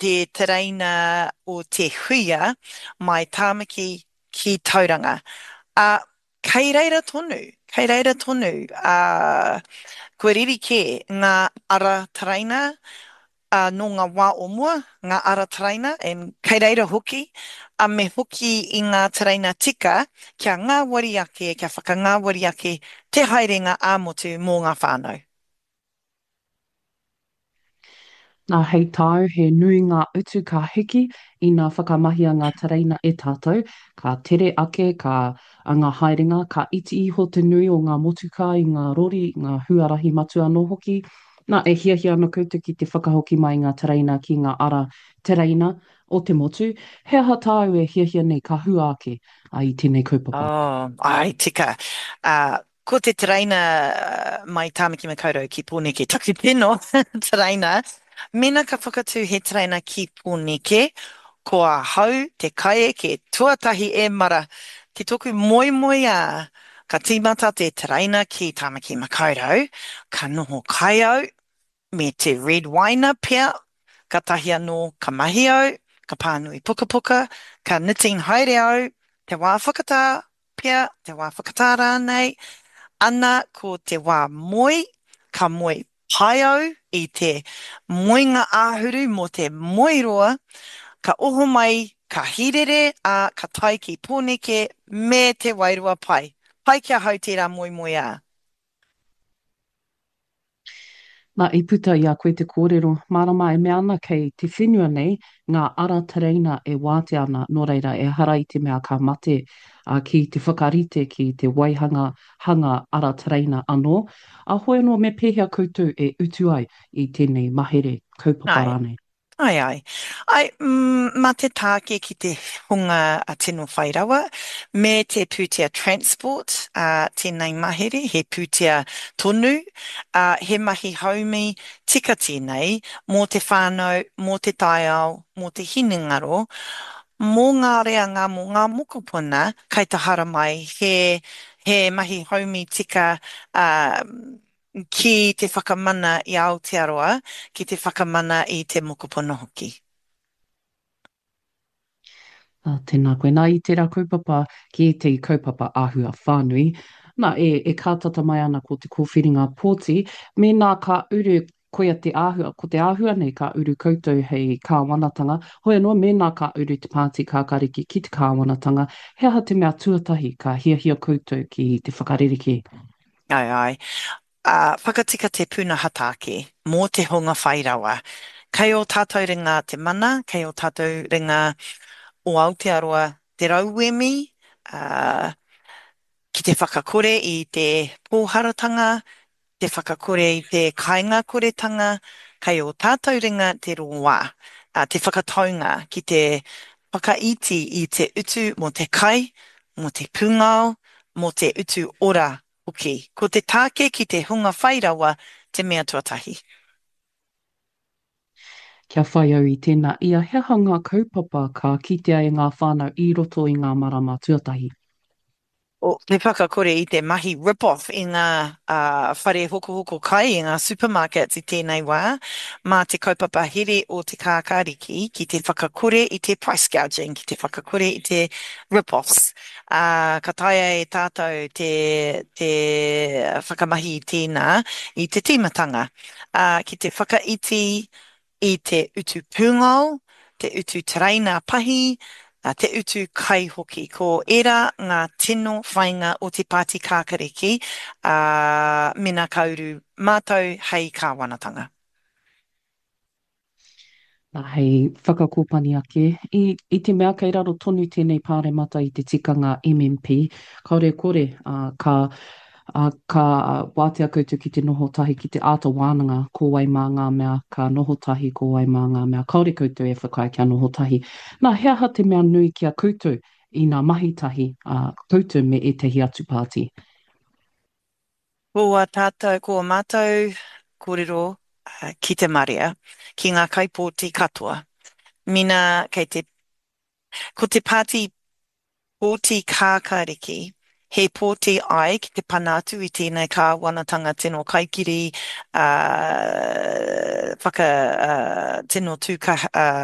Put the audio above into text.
te tereina o te huia mai tāmaki ki tauranga. A kei reira tonu, koe riri ke ngā ara taraina no ngā wā o mua, ngā ara taraina, kei reira hoki, a me hoki i ngā taraina tika, kia ngā wariake, kia whaka ngā wariake, te haerenga āmotu mō ngā whānau. Nā hei tāu he nui ngā utu ka hiki i ngā whakamahia ngā tereina e tātou, ka tere ake, a ngā haerenga, ka iti iho te nui o ngā motuka i ngā rori, ngā huarahi matu anō hoki. Nā e hiahia ana koutou ki te whakahoki mai ngā tereina ki ngā ara tereina o te motu. He aha tāu e hiahia nei ka hua ake i tēnei kaupapa. Oh, ai, tika. Ko te teraina mai Tāmaki Makaurau ki Pōneke, taki tino teraina, mena ka whakatū he teraina ki Pōneke, ko a hau te kaie ke tuatahi e mara, te toku moi moi a, ka tīmata te teraina ki Tāmaki Makaurau, ka noho kai au, me te red wine pia, ka tahi anō ka mahi au, ka pānui puka puka, ka knitting haere au, te wā whakatā pia, te wā whakatā rānei, ana ko te wā moi, ka moi pai au i te moinga āhuru mo te moi roa, ka oho mai ka hirere a ka tai ki pōneke me te wairua pai. Pai kia hau tērā moi moi a. Nā i puta i a koe te kōrero, marama e mea ana kei te whenua nei, ngā ara tereina e wāte ana, nō reira e hara i te mea ka mate ki te whakarite ki te waihanga hanga ara tereina anō. A hoi anō me pēhea koutou e utu ai i tēnei mahere kaupapa Ai. rānei. Ai, ai. Ai, mā te tāke ki te hunga a tino whairawa, me te pūtea transport, tēnei mahere, he pūtea tonu, he mahi haumi, tika tēnei, mō te whānau, mō te taiao, mō te hinengaro, mō ngā reanga, mō ngā mokopuna, kai te hara mai, he mahi haumi tika, ki te whakamana i Aotearoa, ki te whakamana i te mokopuna hoki. Tēnā koe. Nā i tērā kaupapa ki te kaupapa āhua whānui. Nā e kātata mai ana ko te kōwhiringa pōti, me nā ka uru koia te āhua, ko te āhua nei ka uru koutou hei kāwanatanga, hoi anō me nā ka uru te Pāti Kākariki ki te kāwanatanga, he aha te mea tuatahi ka hiahia koutou ki te whakaririki. Ai, ai. Whakatika te puna hataake mō te hunga whairawa. Kei o tātou ringa te mana, kei o tātou ringa o Aotearoa te rauemi, uh, ki te whakakore i te pōharatanga, te whakakore i te kāinga koretanga, kei o tātou ringa te roa, te whakataunga ki te whakaiti i te utu mo te kai, mo te pūngao, mo te utu ora hoki. Ko te tāke ki te hunga whairawa te mea tuatahi. Kia whai au i tēnā ia he hanga kaupapa ka kitea e ngā whānau i roto i ngā marama tuatahi. O te whakakore i te mahi rip-off i ngā whare hoko hoko kai i ngā supermarkets i tēnei wā, mā te kaupapa here o te kākāriki ki te whakakore i te price gouging, ki te whakakore i te rip-offs. Ka taia e tātou te whakamahi i tēnā i te tīmatanga. Ki te whakaiti i te utu pūngao, te utu tereina pahi, te utu kai hoki. Ko era ngā tino whainga o te Pāti Kākariki, mena kauru mātou hei kāwanatanga. Nā hei whakakōpani ake. I te mea kei raro tonu tēnei pāremata i te tikanga MMP, kaore kore ka wātea koutou ki te noho tahi ki te āta wānanga ko wai mā ngā mea, ka noho tahi ko wai mā ngā mea, kaore koutou e whakai kia noho tahi. Nā he aha te mea nui kia koutou i ngā mahi tahi koutou me e tehi atu pāti. Ko a tātou, ko a mātou kōrero ki te Maria, ki ngā kaipōti katoa. Mina kei te, ko te Pāti Pōti Kākāriki, he pōti ai ki te panatu i tēnei kāwanatanga tino kaikiri, tino tūka,